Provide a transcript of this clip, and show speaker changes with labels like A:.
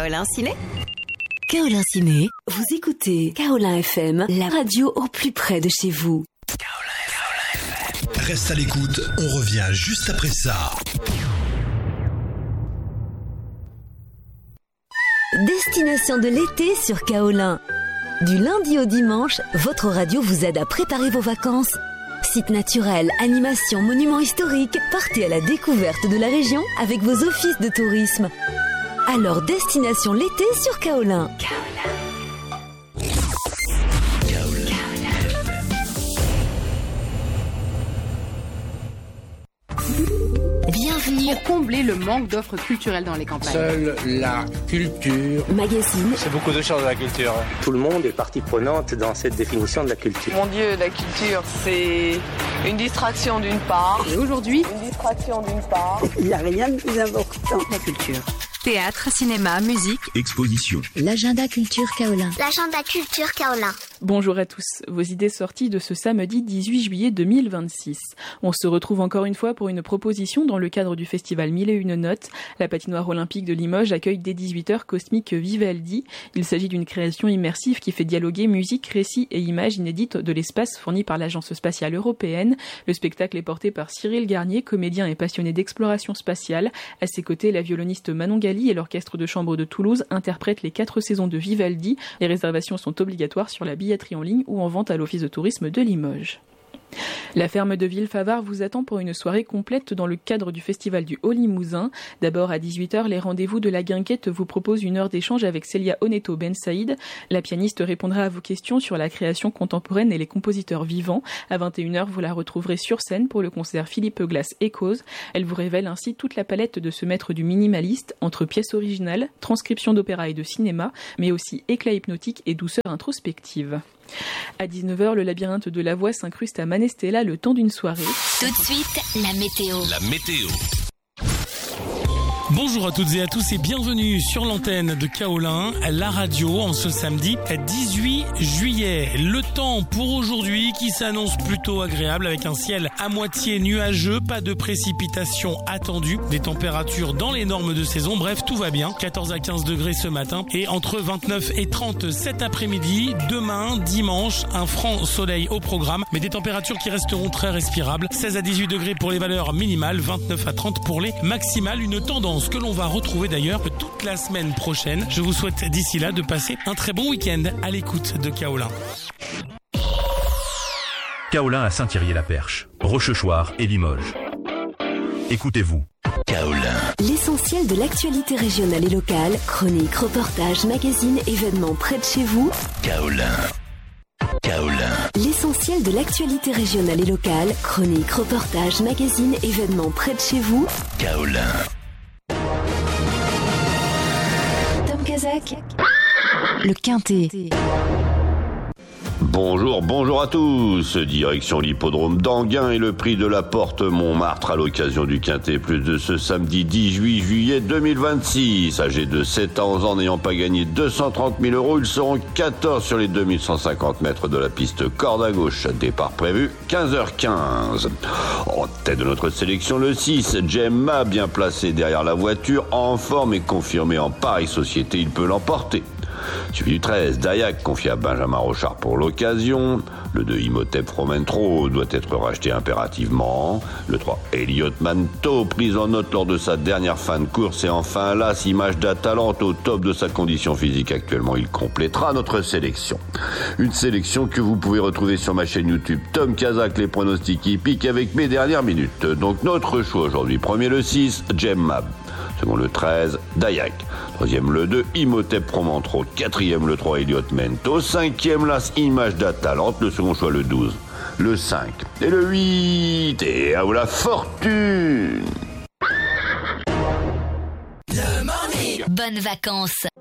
A: Kaolin Ciné.
B: Kaolin Ciné, vous écoutez Kaolin FM, la radio au plus près de chez vous.
C: Reste à l'écoute, on revient juste après ça.
B: Destination de l'été sur Kaolin. Du lundi au dimanche, votre radio vous aide à préparer vos vacances. Sites naturels, animations, monuments historiques, partez à la découverte de la région avec vos offices de tourisme. Alors, destination l'été sur Kaolin. Bienvenue.
D: Pour combler le manque d'offres culturelles dans les campagnes.
E: Seule la culture.
B: Magazine.
F: C'est beaucoup de choses de la culture.
G: Tout le monde est partie prenante dans cette définition de la culture.
H: Mon Dieu, la culture, c'est une distraction d'une part.
D: Et aujourd'hui,
H: une distraction d'une part.
I: Il n'y a rien de plus important que la culture.
A: Théâtre, cinéma, musique,
C: exposition.
B: L'agenda culture Kaolin.
J: L'agenda culture Kaolin.
K: Bonjour à tous, vos idées sorties de ce samedi 18 juillet 2026. On se retrouve encore une fois pour une proposition dans le cadre du festival 1001 Notes. La patinoire olympique de Limoges accueille dès 18h Cosmic Vivaldi. Il s'agit d'une création immersive qui fait dialoguer musique, récits et images inédites de l'espace fournies par l'Agence spatiale européenne. Le spectacle est porté par Cyril Garnier, comédien et passionné d'exploration spatiale. À ses côtés, la violoniste Manon Gali et l'orchestre de chambre de Toulouse interprètent les 4 saisons de Vivaldi. Les réservations sont obligatoires sur la billetterie en ligne ou en vente à l'office de tourisme de Limoges. La ferme de Villefavard vous attend pour une soirée complète dans le cadre du festival du Haut-Limousin. D'abord à 18h, les rendez-vous de la Guinguette vous proposent une heure d'échange avec Célia Oneto Ben Saïd. La pianiste répondra à vos questions sur la création contemporaine et les compositeurs vivants. À 21h, vous la retrouverez sur scène pour le concert Philippe Glass Echoes. Elle vous révèle ainsi toute la palette de ce maître du minimaliste, entre pièces originales, transcriptions d'opéra et de cinéma, mais aussi éclat hypnotique et douceur introspective. À 19h, le labyrinthe de la voix s'incruste à Manestella le temps d'une soirée.
B: Tout de suite, la météo.
C: La météo.
L: Bonjour à toutes et à tous et bienvenue sur l'antenne de Kaolin, la radio, en ce samedi 18 juillet. Le temps pour aujourd'hui qui s'annonce plutôt agréable avec un ciel à moitié nuageux, pas de précipitations attendues, des températures dans les normes de saison, bref tout va bien. 14 à 15 degrés ce matin et entre 29 et 30 cet après-midi. Demain, dimanche, un franc soleil au programme, mais des températures qui resteront très respirables. 16 à 18 degrés pour les valeurs minimales, 29 à 30 pour les maximales. Une tendance que l'on va retrouver d'ailleurs toute la semaine prochaine. Je vous souhaite d'ici là de passer un très bon week-end à l'écoute de Kaolin.
M: Kaolin à Saint-Thierry-la-Perche, Rochechouart et Limoges. Écoutez-vous.
C: Kaolin.
B: L'essentiel de l'actualité régionale et locale, chroniques, reportages, magazines, événements près de chez vous.
C: Kaolin. Kaolin.
B: L'essentiel de l'actualité régionale et locale, chroniques, reportages, magazines, événements près de chez vous.
C: Kaolin.
B: Tom Kazak, le Quintet.
N: Bonjour à tous. Direction l'hippodrome d'Anguin et le prix de la Porte Montmartre à l'occasion du Quintet Plus de ce samedi 18 juillet 2026. Âgés de 7 à 11 ans n'ayant pas gagné 230 000 €, ils seront 14 sur les 2150 mètres de la piste corde à gauche. Départ prévu 15h15. En tête de notre sélection, le 6, Gemma, bien placé derrière la voiture, en forme et confirmé en pareille société, il peut l'emporter. Suivi du 13, Dayak, confié à Benjamin Rochard pour l'occasion. Le 2, Imhotep Fromentro, doit être racheté impérativement. Le 3, Elliott Manto, prise en note lors de sa dernière fin de course. Et enfin, l'As, Image d'Atalante, au top de sa condition physique actuellement. Il complétera notre sélection. Une sélection que vous pouvez retrouver sur ma chaîne YouTube Tom Kazak, les pronostics hippiques avec mes dernières minutes. Donc notre choix aujourd'hui. Premier le 6, Gemma. Second le 13, Dayak. Troisième le 2, Imhotep Fromentro. Quatrième le 3, Elliott Manto. Cinquième, l'As, Image d'Atalante. Le second choix le 12, le 5 et le 8. Et à vous la fortune.
B: Bonnes vacances.